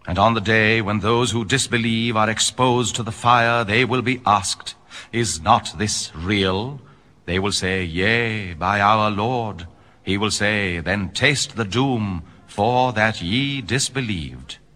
And on the day when those who disbelieve are exposed to the fire, they will be asked, "Is not this real?" They will say, "Yea, by our Lord." He will say, "Then taste the doom, for that ye disbelieved."